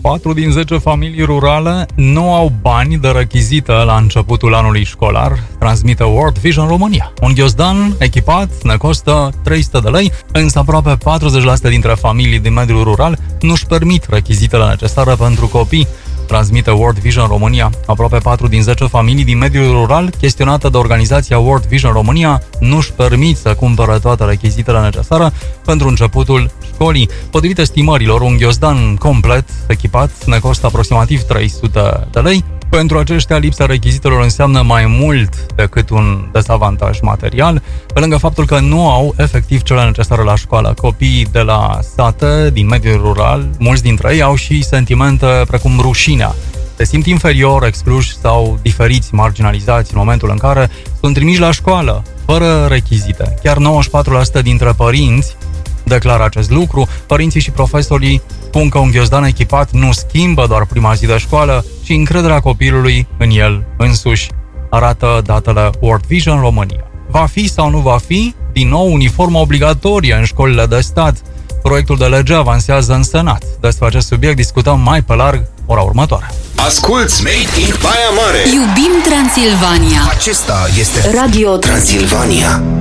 4 din 10 familii rurale nu au bani de rechizită la începutul anului școlar, transmite World Vision România. Un ghiozdan echipat ne costă 300 de lei, însă aproape 40% dintre familii din mediul rural nu-și permit rechizitele necesare pentru copii. Transmite World Vision România. Aproape 4 din 10 familii din mediul rural, chestionată de organizația World Vision România, nu-și permit să cumpere toate rechizitele necesare pentru începutul școlii. Potrivit estimărilor, un ghiozdan complet echipat ne costă aproximativ 300 de lei. Pentru aceștia, lipsa rechizitelor înseamnă mai mult decât un dezavantaj material, pe lângă faptul că nu au efectiv cele necesare la școală. Copiii de la sate, din mediul rural, mulți dintre ei au și sentimente precum rușinea. Se simt inferior, excluși sau diferiți, marginalizați în momentul în care sunt trimiși la școală, fără rechizite. Chiar 94% dintre părinți declară acest lucru. Părinții și profesorii spun că un ghiozdan echipat nu schimbă doar prima zi de școală, ci încrederea copilului în el însuși, arată datele World Vision România. Va fi sau nu va fi, din nou, uniformă obligatorie în școlile de stat. Proiectul de lege avansează în Senat. Despre acest subiect discutăm mai pe larg ora următoare. Asculți Made in Baia Mare. Iubim Transilvania. Acesta este Radio Transilvania.